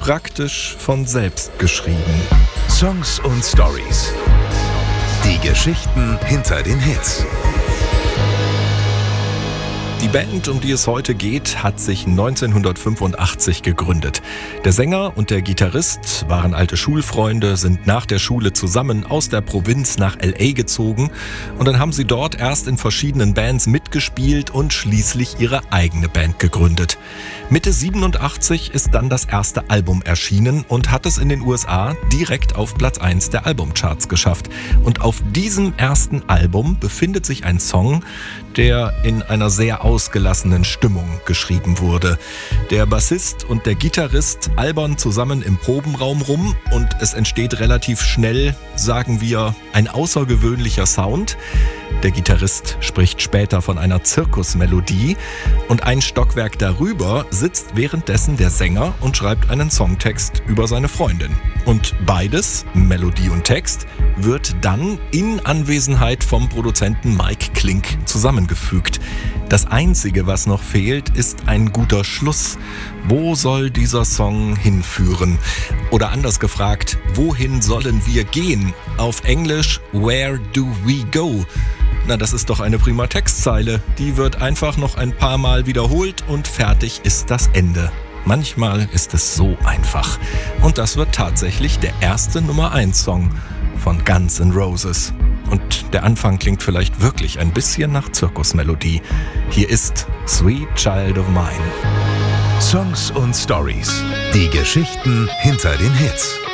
praktisch von selbst geschrieben. Songs und Stories. Die Geschichten hinter den Hits. Die Band, um die es heute geht, hat sich 1985 gegründet. Der Sänger und der Gitarrist waren alte Schulfreunde, sind nach der Schule zusammen aus der Provinz nach L.A. gezogen und dann haben sie dort erst in verschiedenen Bands mitgespielt und schließlich ihre eigene Band gegründet. Mitte 87 ist dann das erste Album erschienen und hat es in den USA direkt auf Platz 1 der Albumcharts geschafft. Und auf diesem ersten Album befindet sich ein Song, der in einer sehr ausgelassenen Stimmung geschrieben wurde. Der Bassist und der Gitarrist albern zusammen im Probenraum rum und es entsteht relativ schnell, sagen wir, ein außergewöhnlicher Sound. Der Gitarrist spricht später von einer Zirkusmelodie und ein Stockwerk darüber sitzt währenddessen der Sänger und schreibt einen Songtext über seine Freundin. Und beides, Melodie und Text, wird dann in Anwesenheit vom Produzenten Mike Klink zusammengefügt. Das Einzige, was noch fehlt, ist ein guter Schluss. Wo soll dieser Song hinführen? Oder anders gefragt, wohin sollen wir gehen? Auf Englisch, where do we go? Na, das ist doch eine prima Textzeile. Die wird einfach noch ein paar Mal wiederholt und fertig ist das Ende. Manchmal ist es so einfach. Und das wird tatsächlich der erste Nummer-1-Song von Guns N' Roses. Und der Anfang klingt vielleicht wirklich ein bisschen nach Zirkusmelodie. Hier ist Sweet Child of Mine. Songs und Stories. Die Geschichten hinter den Hits.